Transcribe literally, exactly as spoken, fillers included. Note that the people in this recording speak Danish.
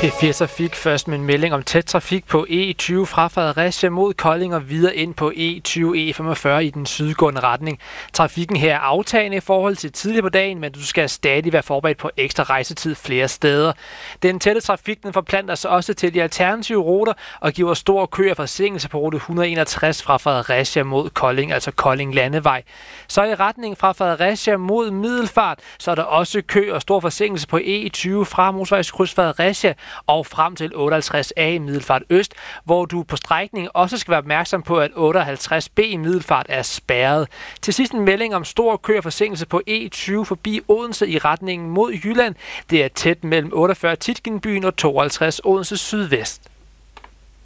P fire Trafik først med en melding om tæt trafik på E tyve fra Fredericia mod Kolding og videre ind på E tyve E femogfyrre i den sydgående retning. Trafikken her er aftagende i forhold til tidligere på dagen, men du skal stadig være forberedt på ekstra rejsetid flere steder. Den tætte trafik den forplanter sig også til de alternative ruter og giver stor kø af forsinkelse på rute et hundrede og enogtres fra Fredericia mod Kolding, altså Kolding Landevej. Så i retning fra Fredericia mod Middelfart, så er der også kø og stor forsinkelse på E tyve fra motorvejskryds Fredericia og frem til otteoghalvtreds A i Middelfart Øst, hvor du på strækningen også skal være opmærksom på, at otteoghalvtreds B i Middelfart er spærret. Til sidst en melding om stor kø og forsinkelse på E tyve forbi Odense i retningen mod Jylland. Det er tæt mellem otteogfyrre Tietgenbyen og tooghalvtreds Odense Sydvest.